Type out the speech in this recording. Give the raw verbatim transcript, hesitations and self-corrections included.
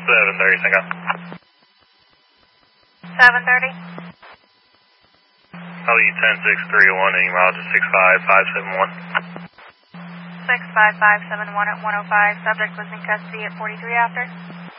seven thirty, Tango. seven thirty. I'll use ten six three one, any miles at six five five seven one. six five five seven one at one oh five. Subject was in custody at forty-three after.